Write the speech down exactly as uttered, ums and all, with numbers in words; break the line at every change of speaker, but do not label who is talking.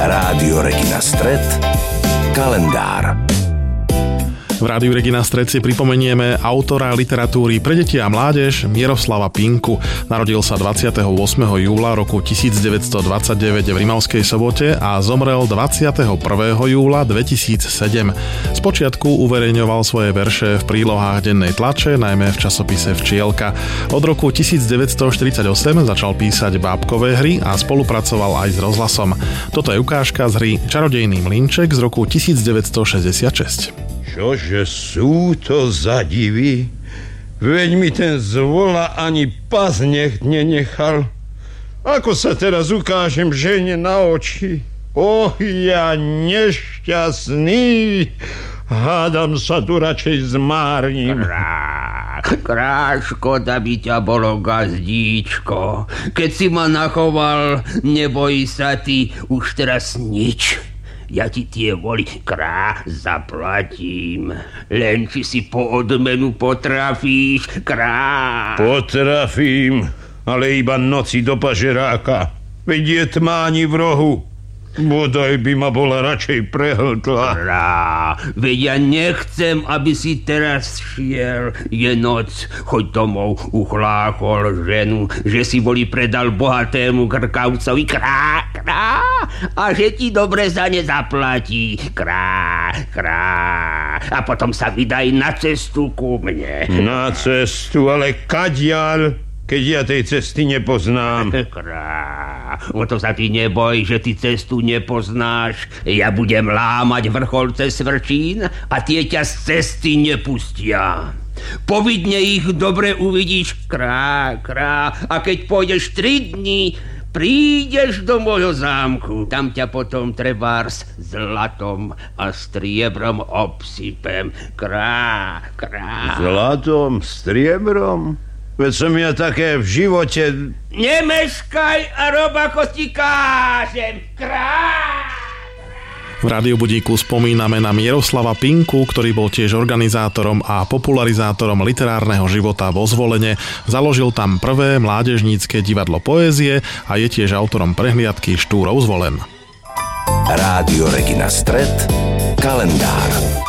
Rádio Regina Stret, kalendár.
V Rádiu Regina Stret si pripomenieme autora literatúry pre deti a mládež Miroslava Pinku. Narodil sa dvadsiateho ôsmeho júla roku tisícdeväťstodvadsaťdeväť v Rimavskej Sobote a zomrel dvadsiateho prvého júla dvetisícsedem. Spočiatku uverejňoval svoje verše v prílohách dennej tlače, najmä v časopise Včielka. Od roku tisícdeväťstoštyridsaťosem začal písať bábkové hry a spolupracoval aj s rozhlasom. Toto je ukážka z hry Čarodejný mlynček z roku tisícdeväťstošesťdesiatšesť.
Čože sú to za divy? Veď mi ten zvola ani pas nech nenechal. Ako sa teraz ukážem žene na oči? Och, ja nešťastný. Hádam sa tu radšej zmárnim.
Krá, krá, škoda by ťa bolo, gazdíčko. Keď si ma nachoval, neboj sa ty už teraz nič. Ja ti tie voly, krá, zaplatím. Len či si po odmenu potrafíš, krá.
Potrafím, ale iba noci do pažeráka. Veď je tma ani v rohu. Bodaj by ma bola radšej prehltla.
Krá, veď ja nechcem, aby si teraz šiel. Je noc, choď domov, uchláchol ženu, že si boli predal bohatému krkavcovi. Krá, krá, a že ti dobre za ne zaplatí. Krá, krá. A potom sa vydaj na cestu ku mne.
Na cestu, ale kadiaľ, keď ja tej cesty nepoznám.
Krá, o to sa ty neboj, že ty cestu nepoznáš. Ja budem lámať vrchol cez Svrčín a tie ťa z cesty nepustia. Povidne ich dobre uvidíš, krá, krá. A keď pôjdeš tri dni, prídeš do môjho zámku. Tam ťa potom trebárs zlatom a striebrom obsypem. Krá, krá.
Zlatom, striebrom? Veď som ja také v živote...
Nemeškaj a rob, ako ti kážem. Krá!
V Rádiu Budíku spomíname na Miroslava Pinku, ktorý bol tiež organizátorom a popularizátorom literárneho života vo Zvolene. Založil tam prvé mládežnícke divadlo poézie a je tiež autorom prehliadky Štúrov Zvolen.
Rádio Regina Stret, kalendár.